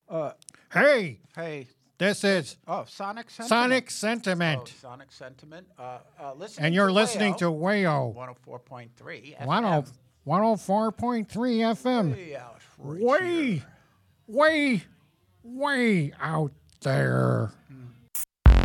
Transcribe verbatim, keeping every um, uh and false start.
Uh, Hey, hey, this is oh, Sonic Sentiment. Sonic Oh, Sentiment, Sonic Sentiment. Uh, uh, listening and you're to listening Wayo, to Wayo one oh four point three one oh four point three F M. Way out right Way, here. way, way out there.